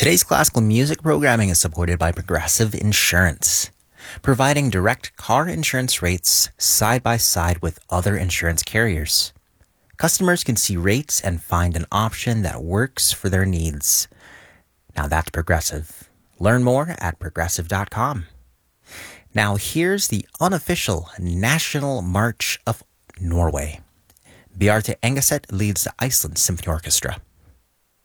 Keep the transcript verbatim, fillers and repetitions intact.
Today's classical music programming is supported by Progressive Insurance, providing direct car insurance rates side by side with other insurance carriers. Customers can see rates and find an option that works for their needs. Now that's Progressive. Learn more at progressive dot com. Now here's the unofficial National March of Norway. Bjarte Engeset leads the Iceland Symphony Orchestra.